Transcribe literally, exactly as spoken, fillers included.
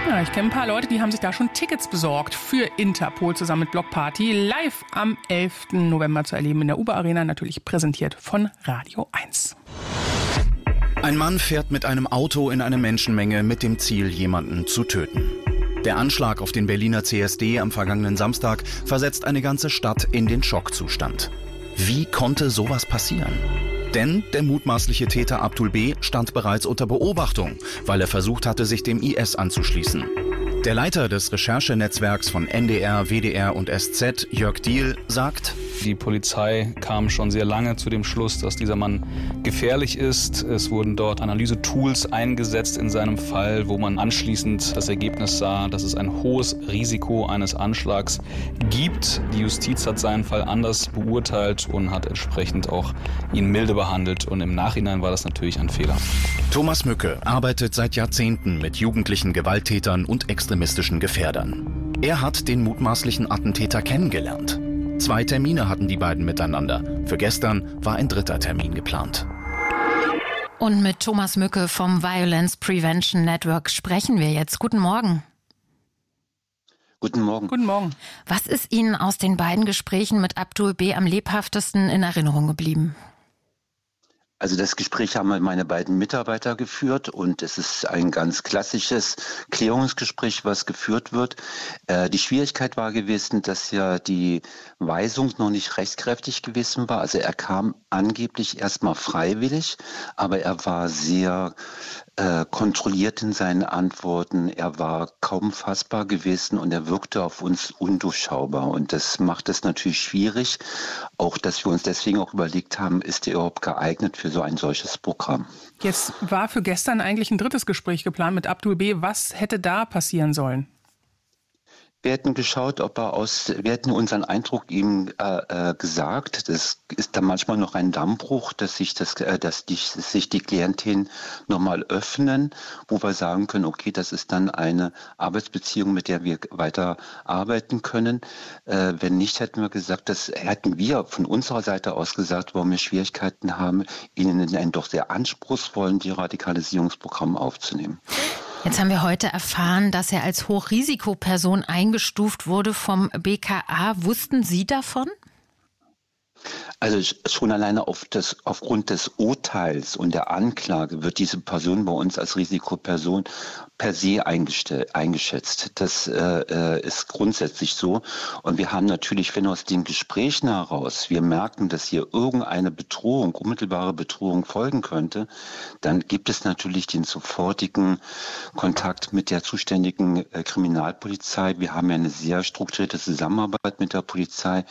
Ja, ich kenne ein paar Leute, die haben sich da schon Tickets besorgt für Interpol zusammen mit Block Party. Live am elften November zu erleben in der Uber Arena, natürlich präsentiert von Radio eins. Ein Mann fährt mit einem Auto in eine Menschenmenge mit dem Ziel, jemanden zu töten. Der Anschlag auf den Berliner C S D am vergangenen Samstag versetzt eine ganze Stadt in den Schockzustand. Wie konnte sowas passieren? Denn der mutmaßliche Täter Abdul B. stand bereits unter Beobachtung, weil er versucht hatte, sich dem I S anzuschließen. Der Leiter des Recherchenetzwerks von N D R, W D R und S Z, Jörg Diehl, sagt: Die Polizei kam schon sehr lange zu dem Schluss, dass dieser Mann gefährlich ist. Es wurden dort Analysetools eingesetzt in seinem Fall, wo man anschließend das Ergebnis sah, dass es ein hohes Risiko eines Anschlags gibt. Die Justiz hat seinen Fall anders beurteilt und hat entsprechend auch ihn milde behandelt. Und im Nachhinein war das natürlich ein Fehler. Thomas Mücke arbeitet seit Jahrzehnten mit jugendlichen Gewalttätern und extremistischen Gefährdern. Er hat den mutmaßlichen Attentäter kennengelernt. Zwei Termine hatten die beiden miteinander. Für gestern war ein dritter Termin geplant. Und mit Thomas Mücke vom Violence Prevention Network sprechen wir jetzt. Guten Morgen. Guten Morgen. Guten Morgen. Was ist Ihnen aus den beiden Gesprächen mit Abdul B. am lebhaftesten in Erinnerung geblieben? Also das Gespräch haben meine beiden Mitarbeiter geführt und es ist ein ganz klassisches Klärungsgespräch, was geführt wird. Äh, die Schwierigkeit war gewesen, dass ja die Weisung noch nicht rechtskräftig gewesen war. Also er kam angeblich erstmal freiwillig, aber er war sehr äh, kontrolliert in seinen Antworten. Er war kaum fassbar gewesen und er wirkte auf uns undurchschaubar. Und das macht es natürlich schwierig, auch dass wir uns deswegen auch überlegt haben, ist er überhaupt geeignet für so ein solches Programm. Jetzt war für gestern eigentlich ein drittes Gespräch geplant mit Abdul B. Was hätte da passieren sollen? Wir hätten geschaut, ob er aus, wir hätten unseren Eindruck ihm äh, äh, gesagt. Das ist dann manchmal noch ein Dammbruch, dass sich das, äh, dass die, sich die Klientel nochmal öffnen, wo wir sagen können, okay, das ist dann eine Arbeitsbeziehung, mit der wir weiter arbeiten können. Äh, wenn nicht, hätten wir gesagt, das hätten wir von unserer Seite aus gesagt, warum wir Schwierigkeiten haben, ihnen in ein doch sehr anspruchsvollen Deradikalisierungsprogramm aufzunehmen. Jetzt haben wir heute erfahren, dass er als Hochrisikoperson eingestuft wurde vom B K A. Wussten Sie davon? Also schon alleine auf das, aufgrund des Urteils und der Anklage wird diese Person bei uns als Risikoperson per se eingeschätzt. Das äh, ist grundsätzlich so. Und wir haben natürlich, wenn aus den Gesprächen heraus wir merken, dass hier irgendeine Bedrohung, unmittelbare Bedrohung folgen könnte, dann gibt es natürlich den sofortigen Kontakt mit der zuständigen äh, Kriminalpolizei. Wir haben ja eine sehr strukturierte Zusammenarbeit mit der Polizei.